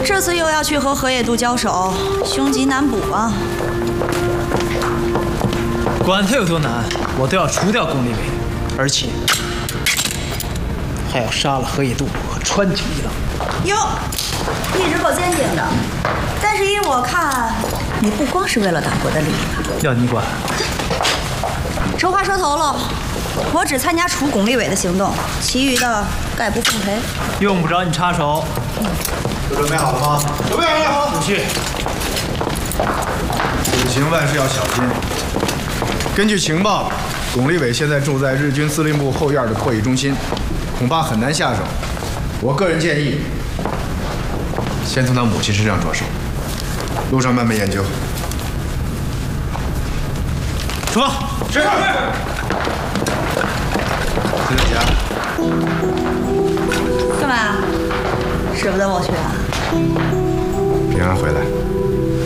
这次又要去和河野渡交手，凶吉难卜啊！ 管他有多难，我都要除掉宫立伟，而且还要杀了河野渡和川井一郎。 哟，一直够坚定的，但是依我看，你不光是为了党国的利益。 要你管？ 丑话说头了，我只参加除巩立伟的行动，其余的概不奉陪。 用不着你插手。 都准备好了吗？准备好了。 不去。 此行万事要小心。根据情报，巩立伟现在住在日军司令部后院的会议中心，恐怕很难下手。我个人建议，先从他母亲身上着手，路上慢慢研究。 出发。 是。资料夹。 干嘛？舍不得我去啊？ 平安回来。